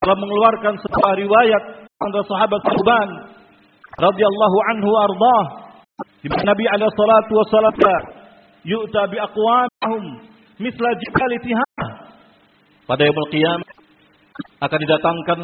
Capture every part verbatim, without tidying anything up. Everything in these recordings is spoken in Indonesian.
telah mengeluarkan sebuah riwayat dari sahabat Thauban radhiyallahu anhu ardhah, di mana Nabi alaihi salatu wasallam yu'ta bi aqwamihim misla jibali Tihama. Pada yaumul qiyamah akan didatangkan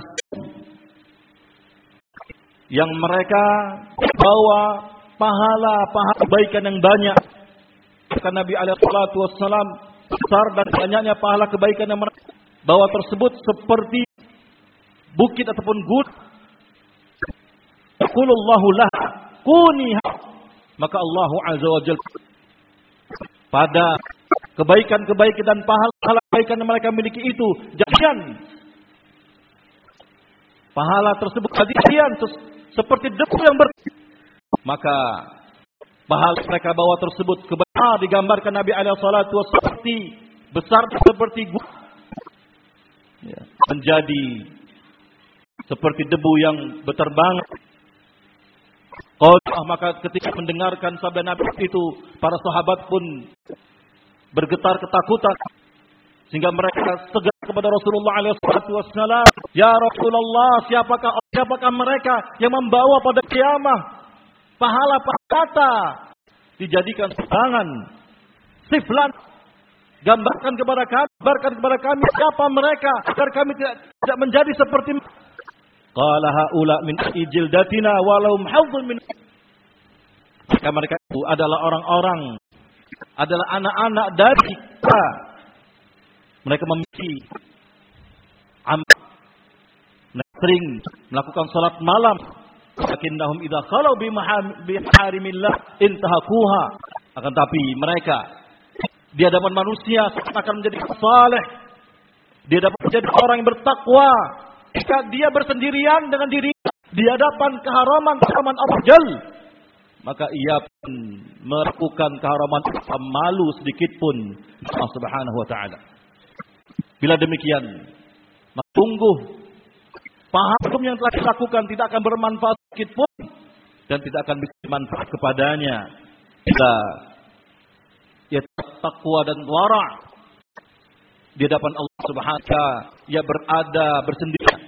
yang mereka bawa pahala-pahala kebaikan yang banyak. Kata Nabi alaihi salatu wasallam, besar dan banyaknya pahala kebaikan yang mereka bawa tersebut seperti bukit ataupun gunung. Yaqulullahu lah kuni, maka Allah azza wa jalla pada kebaikan-kebaikan dan pahala kebaikan yang mereka miliki itu jadian pahala tersebut jadian seperti debu yang ber maka pahala mereka bawa tersebut kebenar digambarkan Nabi alaihi salatu wasallam seperti besar seperti gunung, ya, menjadi seperti debu yang berterbangan. Qalah, maka ketika mendengarkan sabda Nabi itu, para sahabat pun bergetar ketakutan sehingga mereka segera kepada Rasulullah alaihi wasallam, "Ya Rasulullah, siapakah siapakah mereka yang membawa pada kiamat pahala kata dijadikan serangan? Siflan, gambarkan kepada kami, gambarkan kepada kami siapa mereka agar kami tidak, tidak menjadi seperti." Qala haula min ijildatina walahum hadzun min. Mereka mereka itu adalah orang-orang, adalah anak-anak dari kita. Mereka memiliki amal, mereka sering melakukan salat malam. Lakinnahum idza khalau bi maharimillah intahakuha. Akan tapi mereka di hadapan manusia akan menjadi saleh. Dia dapat menjadi orang yang bertakwa. Jika dia bersendirian dengan diri di hadapan keharaman-keharaman Allah Jal, maka ia pun melakukan keharaman tanpa malu sedikit pun Allah Subhanahu wa taala. Bila demikian, maka sungguh pahala yang telah dilakukan tidak akan bermanfaat sedikit pun dan tidak akan bisa bermanfaat kepadanya bila ia takwa dan wara di hadapan Allah Subhanahu wa taala. Ia berada bersendirian,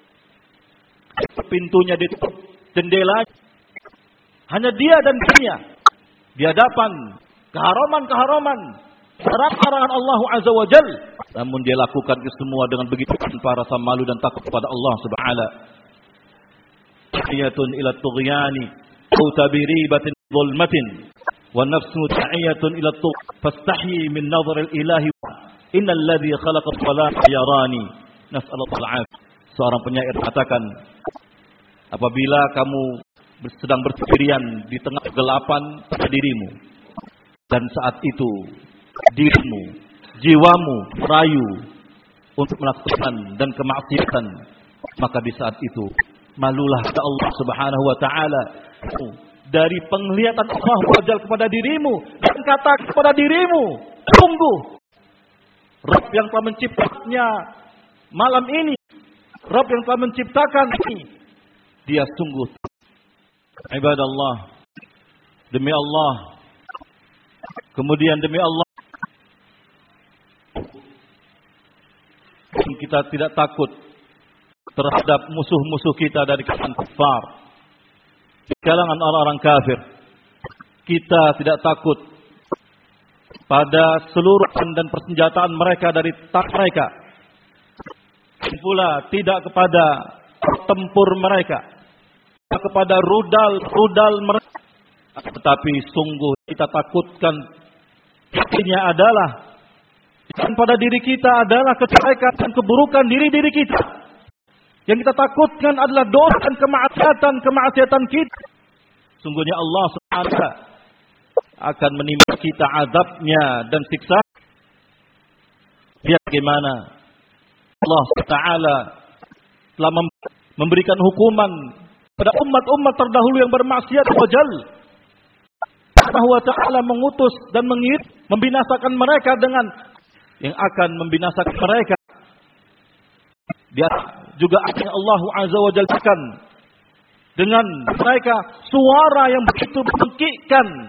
pintunya ditutup, jendela hanya dia dan dirinya di hadapan keharaman-keharaman larangan Allah Azza wa Jalla, namun dia lakukan itu semua dengan begitu tanpa rasa malu dan takut kepada Allah Subhanahu. Ta'iyatun ila tughyani aw tabiribatin zulmatin wa nafsu ta'iyatun ila tugh fastahyi min nadhar al-ilahi innal ladzi khalaqa as-salata yarani nas'alullah al-'afiyah. Seorang penyair katakan, apabila kamu sedang bersendirian di tengah kegelapan pada dirimu dan saat itu dirimu, jiwamu rayu untuk melakukan dan kemaksiatan, maka di saat itu malulah kepada Allah Subhanahu wa taala dari penglihatan Allah wajal kepada dirimu dan kata kepada dirimu, sungguh Rabb yang telah menciptakannya malam ini, Rabb yang telah menciptakan ini, dia sungguh. Ibadallah, demi Allah, kemudian demi Allah, kita tidak takut terhadap musuh-musuh kita dari kalangan kafir, kalangan orang-orang kafir. Kita tidak takut pada seluruh dan persenjataan mereka dari tak mereka, dan pula tidak kepada tempur mereka, kepada rudal-rudal mereka. Tetapi sungguh kita takutkan intinya adalah dan pada diri kita adalah kejelekan dan keburukan diri-diri kita. Yang kita takutkan adalah dosa dan kemaksiatan kemaksiatan kita. Sungguhnya Allah Subhanahu wa taala akan menimpa kita azabnya dan siksa. Lihat bagaimana Allah Taala telah memberikan hukuman pada umat-umat terdahulu yang bermaksiat wajal. Allah Subhanahu wa taala mengutus dan mengirim membinasakan mereka dengan yang akan membinasakan mereka. Dia juga akan Allah Azza wa Jalla dengan mereka suara yang begitu membangkitkan